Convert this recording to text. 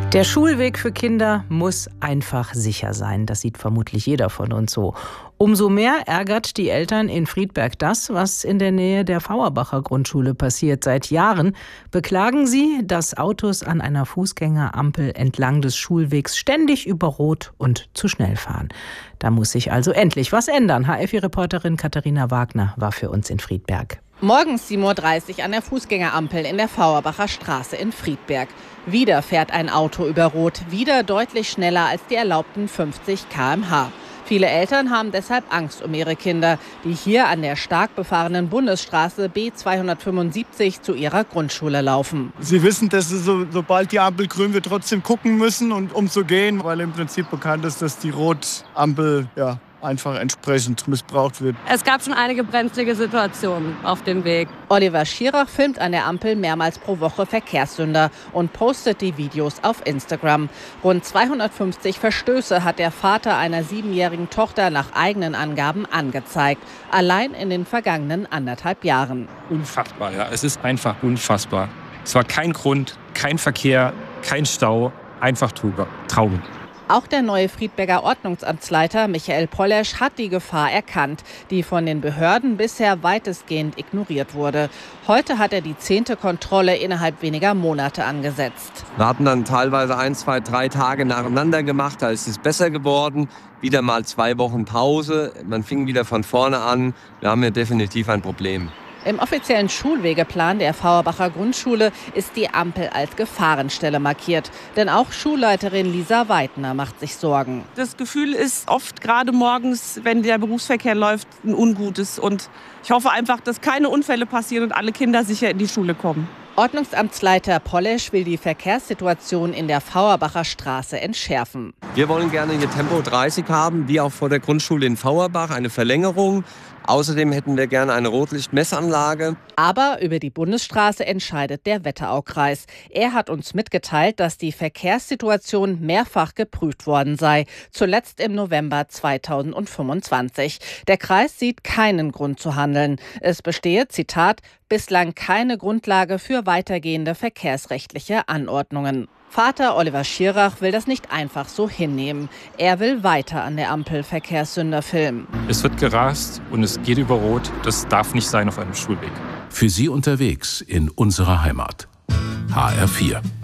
Der Schulweg für Kinder muss einfach sicher sein. Das sieht vermutlich jeder von uns so. Umso mehr ärgert die Eltern in Friedberg das, was in der Nähe der Fauerbacher Grundschule passiert. Seit Jahren beklagen sie, dass Autos an einer Fußgängerampel entlang des Schulwegs ständig über Rot und zu schnell fahren. Da muss sich also endlich was ändern. HFI-Reporterin Katharina Wagner war für uns in Friedberg. Morgens 7:30 Uhr an der Fußgängerampel in der Fauerbacher Straße in Friedberg. Wieder fährt ein Auto über Rot, wieder deutlich schneller als die erlaubten 50 km/h. Viele Eltern haben deshalb Angst um ihre Kinder, die hier an der stark befahrenen Bundesstraße B275 zu ihrer Grundschule laufen. Sie wissen, dass sie sobald die Ampel grün wird, trotzdem gucken müssen und umzugehen, weil im Prinzip bekannt ist, dass die Rotampel einfach entsprechend missbraucht wird. Es gab schon einige brenzlige Situationen auf dem Weg. Oliver Schirach filmt an der Ampel mehrmals pro Woche Verkehrssünder und postet die Videos auf Instagram. Rund 250 Verstöße hat der Vater einer 7-jährigen Tochter nach eigenen Angaben angezeigt. Allein in den vergangenen 1,5 Jahren. Unfassbar, ja. Es ist einfach unfassbar. Es war kein Grund, kein Verkehr, kein Stau, einfach Trauben. Auch der neue Friedberger Ordnungsamtsleiter Michael Pollesch hat die Gefahr erkannt, die von den Behörden bisher weitestgehend ignoriert wurde. Heute hat er die 10. Kontrolle innerhalb weniger Monate angesetzt. Wir hatten dann teilweise 1, 2, 3 Tage nacheinander gemacht, da ist es besser geworden. Wieder mal 2 Wochen Pause, man fing wieder von vorne an. Wir haben hier definitiv ein Problem. Im offiziellen Schulwegeplan der Fauerbacher Grundschule ist die Ampel als Gefahrenstelle markiert. Denn auch Schulleiterin Lisa Weidner macht sich Sorgen. Das Gefühl ist oft gerade morgens, wenn der Berufsverkehr läuft, ein ungutes. Und ich hoffe einfach, dass keine Unfälle passieren und alle Kinder sicher in die Schule kommen. Ordnungsamtsleiter Pollesch will die Verkehrssituation in der Fauerbacher Straße entschärfen. Wir wollen gerne hier Tempo 30 haben, wie auch vor der Grundschule in Fauerbach, eine Verlängerung. Außerdem hätten wir gerne eine Rotlichtmessanlage. Aber über die Bundesstraße entscheidet der Wetteraukreis. Er hat uns mitgeteilt, dass die Verkehrssituation mehrfach geprüft worden sei. Zuletzt im November 2025. Der Kreis sieht keinen Grund zu handeln. Es bestehe, Zitat, bislang keine Grundlage für weitergehende verkehrsrechtliche Anordnungen. Vater Oliver Schirach will das nicht einfach so hinnehmen. Er will weiter an der Ampel Verkehrssünder filmen. Es wird gerast und es geht über Rot. Das darf nicht sein auf einem Schulweg. Für Sie unterwegs in unserer Heimat. HR4.